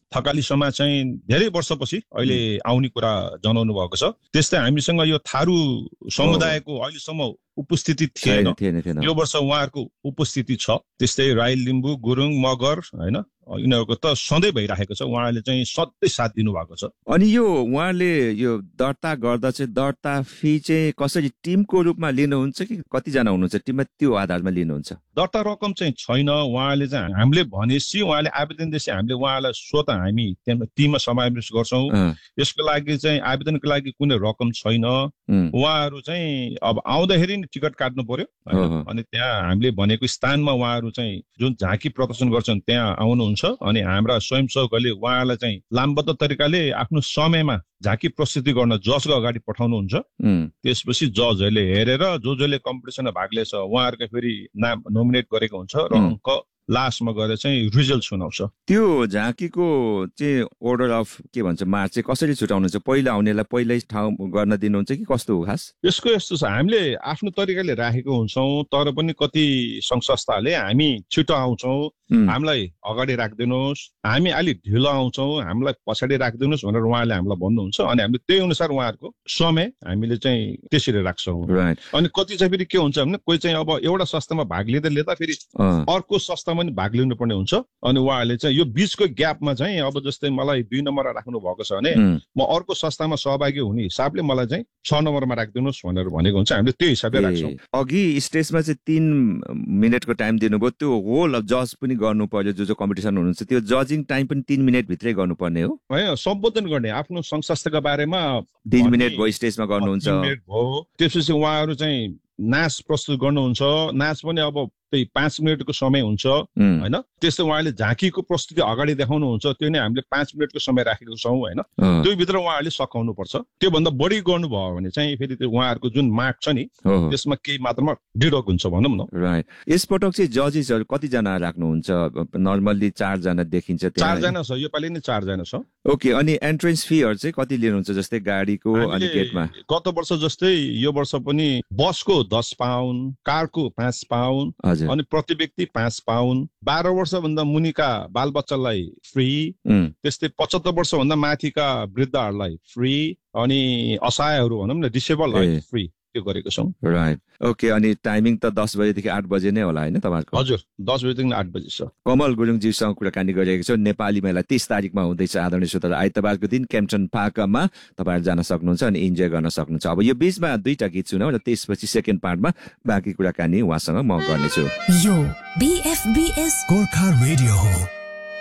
थकालीसम्म चाहिँ धेरै वर्षपछि अहिले आउने कुरा जनाउनु भएको छ। त्यस्तै हामीसँग यो थारू समुदायको अहिलेसम्म उपस्थिति थिएन। यो वर्ष उहाँहरूको उपस्थिति छ। त्यस्तै राई, लिम्बू, गुरुङ, मगर हैन यिनीहरूको त सधैँ भइराखेको छ। उहाँले चाहिँ सधैँ साथ दिनु भएको छ। अनि यो उहाँले यो दर्ता गर्दा चाहिँ दर्ता फी चाहिँ कसरी टिमको रूपमा लिनुहुन्छ कि कतिजना हुनुहुन्छ टिममा त्यो आधारमा लिनुहुन्छ? दर्ता रकम चाहिँ छैन। उहाँले चाहिँ हामीले भनेपछि उहाँले आवेदन दिएपछि हामीले उहाँलाई स्वतः हामी टिममा समावेश गर्छौँ। यसको लागि चाहिँ आवेदनको लागि कुनै रकम छैन। उहाँहरू चाहिँ अब आउँदाखेरि नि टिकट काट्नु पर्यो अनि त्यहाँ हामीले भनेको स्थानमा उहाँहरू चाहिँ जुन झाँकी प्रदर्शन गर्छन् त्यहाँ आउनुहुन्छ अनि हाम्रा स्वयंसेवकहरूले उहाँलाई चाहिँ लामबद्ध तरिकाले आफ्नो समयमा झाँकी प्रस्तुति गर्न जजको अगाडि पठाउनुहुन्छ। त्यसपछि जजहरूले हेरेर जसले कम्पिटिसनमा भाग लिएछ उहाँहरूको फेरि नाम नोमिनेट गरेको हुन्छ र अङ्क लास्टमा गएर चाहिँ रिजल्ट सुनाउँछ। त्यो झाँकीको चाहिँ अर्डर अफ के भन्छ मार्च चाहिँ कसरी छुटाउनुहुन्छ? पहिला आउनेलाई पहिल्यै ठाउँ गर्न दिनुहुन्छ कि कस्तो हो खास? यसको यस्तो छ, हामीले आफ्नो तरिकाले राखेको हुन्छौँ तर पनि कति सङ्घ संस्थाले हामी छिटो आउँछौँ हामीलाई अगाडि राखिदिनुहोस्, हामी अलिक ढिलो आउँछौँ हामीलाई पछाडि राखिदिनुहोस् भनेर उहाँले हामीलाई भन्नुहुन्छ अनि हामीले त्यही अनुसार उहाँहरूको समय हामीले चाहिँ त्यसरी राख्छौँ। अनि कति चाहिँ फेरि के हुन्छ भने कोही चाहिँ अब एउटा संस्थामा भाग लिँदा फेरि अर्को संस्थामा पनि भाग लिनुपर्ने हुन्छ अनि उहाँहरूले चाहिँ यो बिचको ग्यापमा चाहिँ अब जस्तै मलाई 2 नम्बरमा राख्नु भएको छ भने म अर्को संस्थामा सहभागी हुने हिसाबले मलाई चाहिँ 6 नम्बरमा राखिदिनुहोस् भनेर भनेको हुन्छ। हामीले त्यो हिसाबले राख्छौँ। अघि स्टेजमा चाहिँ 3 मिनटको टाइम दिनुभयो, त्यो होल जज पनि गर्नु पर्यो जो कम्पिटिसन हुनुहुन्छ त्यो जजिङ टाइम पनि 3 मिनट भित्रै गर्नुपर्ने हो? सम्बोधन गर्ने आफ्नो संघ संस्थाका बारेमा 3 मिनट भयो स्टेजमा गर्नुहुन्छ। त्यसपछि उहाँहरू चाहिँ नाच प्रस्तुत गर्नुहुन्छ। नाच पनि अब त्यही 5 मिनटको समय हुन्छ हैन। त्यस्तै उहाँले झाँकीको प्रस्तुति अगाडि देखाउनुहुन्छ त्यो नै हामीले 5 मिनटको समय राखेको छौँ हैन। त्यो भित्र उहाँहरूले सकाउनु पर्छ। त्योभन्दा बढी गर्नुभयो भने चाहिँ फेरि त्यो उहाँहरूको जुन मार्क छ नि त्यसमा केही मात्रामा डिडक्ट हुन्छ भनौँ न। राइट। यसपटक चाहिँ जजेसहरू कतिजना राख्नुहुन्छ? नर्मल्ली 4 जना देखिन्छ त्यहाँ। 4 जना छ, योपालि नै 4 जना छ। ओके। अनि एन्ट्रेन्स फीहरू चाहिँ कति लिनुहुन्छ जस्तै गाडीको अनि गेटमा? गत वर्ष जस्तै यो वर्ष पनि बसको 10 पाउन्ड, कारको 5 पाउन्ड अनि प्रति व्यक्ति 5 पाउन्ड, 12 वर्षभन्दा मुनिका बालबच्चालाई फ्री, त्यस्तै 75 वर्षभन्दा माथिका वृद्धहरूलाई फ्री अनि असहायहरू भनौँ न डिसेबललाई फ्री त्यो गरेको छौँ। राइट। ओके। अनि टाइमिङ त 10 बजेदेखि 8 बजे नै होला होइन तपाईँहरूको? हजुर 10 बजेदेखि 8 बजे छ। कमल गुरुङज्यूसँग कुराकानी गरिरहेको छ। नेपाली मेला 30 तारिकमा हुँदैछ आदरणीय श्रोता। आइतबारको दिन क्याम्पटन पार्कमा तपाईँहरू जान सक्नुहुन्छ अनि इन्जोय गर्न सक्नुहुन्छ। अब यो बीचमा 2टा गीत सुनौँ र त्यसपछि सेकेन्ड पार्टमा बाँकी कुराकानी उहाँसँग म गर्नेछु। यो BFBS गोर्खा रेडियो हो।